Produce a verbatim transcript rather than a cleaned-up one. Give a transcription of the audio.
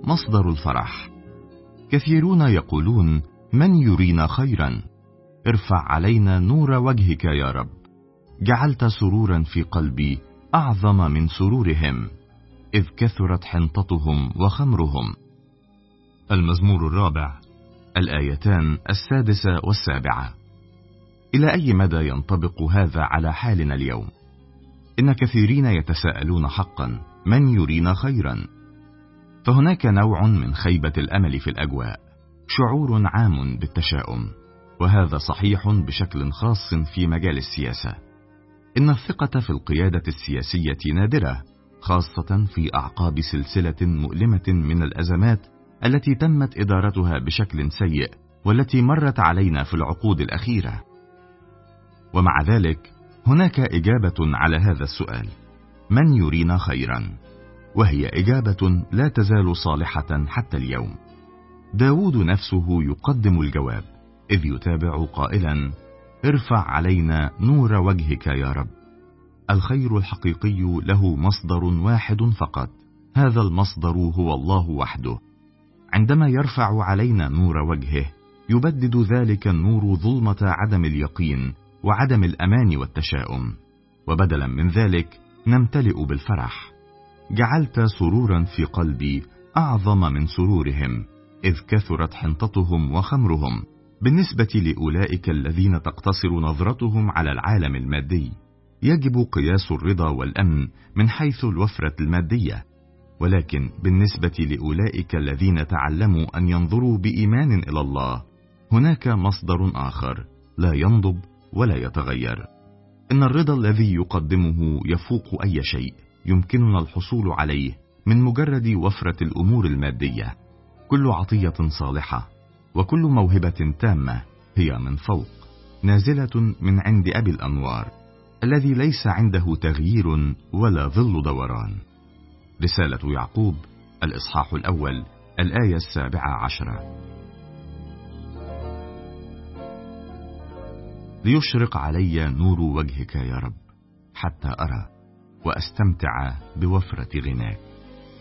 مصدر الفرح. كثيرون يقولون: من يرينا خيرا؟ ارفع علينا نور وجهك يا رب. جعلت سرورا في قلبي أعظم من سرورهم، إذ كثرت حنطتهم وخمرهم. المزمور الرابع، الآيتان السادسة والسابعة. إلى أي مدى ينطبق هذا على حالنا اليوم؟ إن كثيرين يتساءلون حقا: من يرينا خيرا؟ فهناك نوع من خيبة الأمل في الأجواء، شعور عام بالتشاؤم، وهذا صحيح بشكل خاص في مجال السياسة. إن الثقة في القيادة السياسية نادرة، خاصة في أعقاب سلسلة مؤلمة من الأزمات التي تمت إدارتها بشكل سيء، والتي مرت علينا في العقود الأخيرة. ومع ذلك هناك إجابة على هذا السؤال: من يرينا خيرا؟ وهي إجابة لا تزال صالحة حتى اليوم. داود نفسه يقدم الجواب، إذ يتابع قائلا: ارفع علينا نور وجهك يا رب. الخير الحقيقي له مصدر واحد فقط، هذا المصدر هو الله وحده. عندما يرفع علينا نور وجهه، يبدد ذلك النور ظلمة عدم اليقين وعدم الأمان والتشاؤم، وبدلا من ذلك نمتلئ بالفرح. جعلت سرورا في قلبي أعظم من سرورهم، إذ كثرت حنطتهم وخمرهم. بالنسبة لأولئك الذين تقتصر نظرتهم على العالم المادي، يجب قياس الرضا والأمن من حيث الوفرة المادية، ولكن بالنسبة لأولئك الذين تعلموا أن ينظروا بإيمان إلى الله، هناك مصدر آخر لا ينضب ولا يتغير. إن الرضا الذي يقدمه يفوق أي شيء يمكننا الحصول عليه من مجرد وفرة الأمور المادية. كل عطية صالحة وكل موهبة تامة هي من فوق، نازلة من عند أبي الأنوار، الذي ليس عنده تغيير ولا ظل دوران. رسالة يعقوب الإصحاح الأول الآية السابعة عشرة. ليشرق علي نور وجهك يا رب، حتى أرى وأستمتع بوفرة غناك.